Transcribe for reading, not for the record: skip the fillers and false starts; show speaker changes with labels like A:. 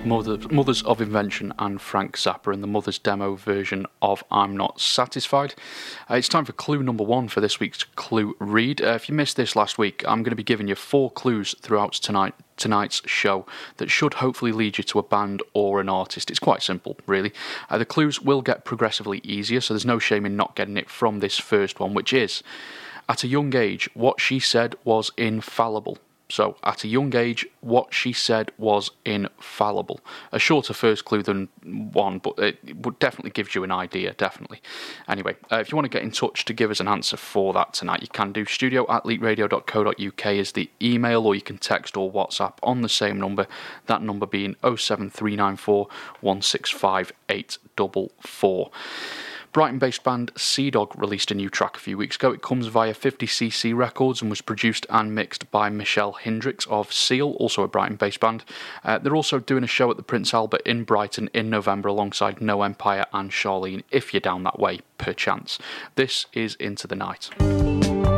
A: Mothers of Invention and Frank Zappa and the Mothers demo version of I'm Not Satisfied. It's time for clue number 1 for this week's Clue Read. If you missed this last week, I'm going to be giving you 4 clues throughout tonight's show that should hopefully lead you to a band or an artist. It's quite simple, really. The clues will get progressively easier, so there's no shame in not getting it from this first one, which is, at a young age, what she said was infallible. So, at a young age, what she said was infallible. A shorter first clue than one, but it would definitely give you an idea, definitely. Anyway, if you want to get in touch to give us an answer for that tonight, you can do studio@leetradio.co.uk is the email, or you can text or WhatsApp on the same number, that number being 07394 165 844. Brighton-based band Sea Dog released a new track a few weeks ago. It comes via 50cc Records and was produced and mixed by Michelle Hendricks of Seal, also a Brighton-based band. They're also doing a show at the Prince Albert in Brighton in November alongside No Empire and Charlene, if you're down that way, perchance. This is Into the Night.